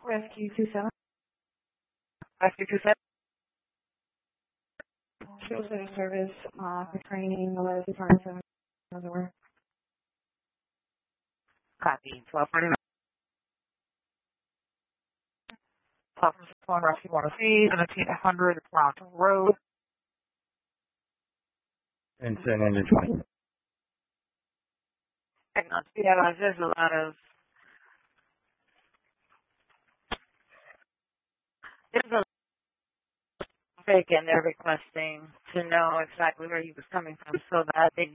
Rescue 27. Rescue 27. Shows that a service for training, alert the time 7 over. Copy. 1249. Platform 61, Rescue 103, 1700 Toronto Road. And send engine 20. And not to be honest, there's a lot of traffic, and they're requesting to know exactly where he was coming from so that they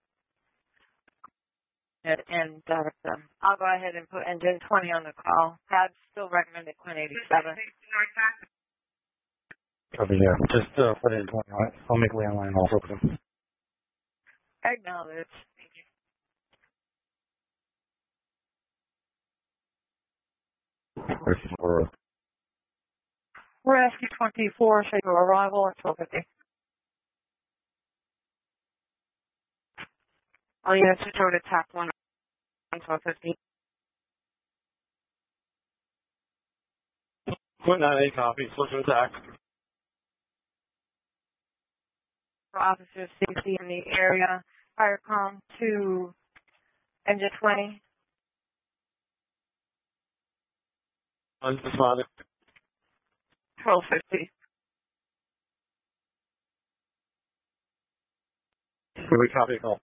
and direct them. I'll go ahead and put engine 20 on the call. I'd still recommend it Quinn 87. Copy, yeah. Just put in 20 on it. I'll make landline also with them. Acknowledge. Rescue 24, schedule arrival at 12:50. All units return to TAC 1 at 12:50. Put 9A copy. Switch to attack. For officers safety in the area, Firecom to engine 20. Unspotted. 12:50. We copy call.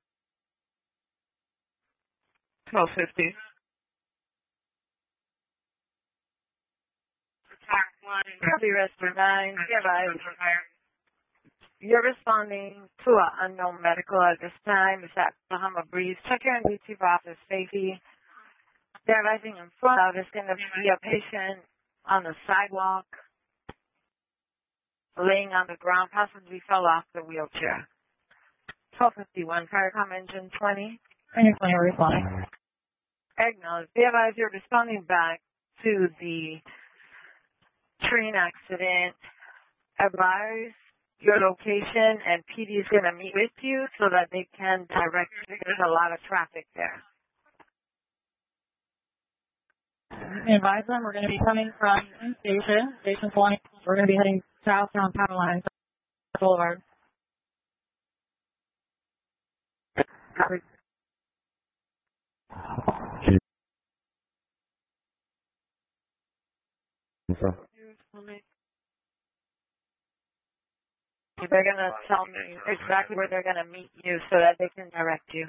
12:50. Copy rescue 9. You're responding to an unknown medical at this time. It's at Bahama Breeze. Check your NDT for officer safety. They're rising in front of. It's going to be a patient on the sidewalk, laying on the ground, possibly fell off the wheelchair. 12:51. Firecom engine 20. Engine 20 responding. Acknowledge. Be advised you're responding back to the train accident. Advise your location, and PD is going to meet with you so that they can direct you. There's a lot of traffic there. Advise them we're going to be coming from Station 20. We're going to be heading south down Power Line Boulevard. They're going to tell me exactly where they're going to meet you so that they can direct you.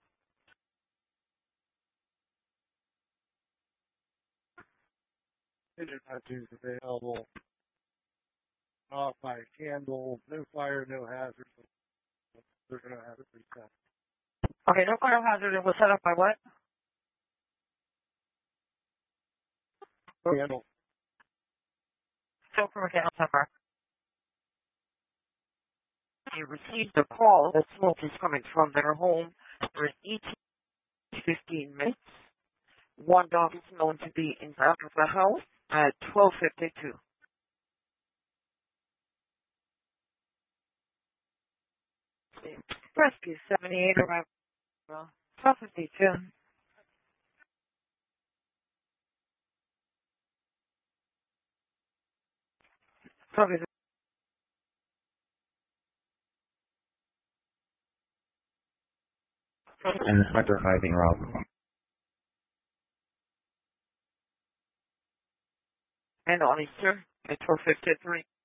Internet available. Off by candle. No fire, no hazard. They're going to have it reset. Okay, no fire hazard. It was set up by what? Candle. So from a candle temper. You received a call that smoke is coming from their home for 15 minutes. One dog is known to be in front of the house at 12:52. Rescue 78 arrival 12:52. Probably And Inspector hiding Rob. and officer at 12:53.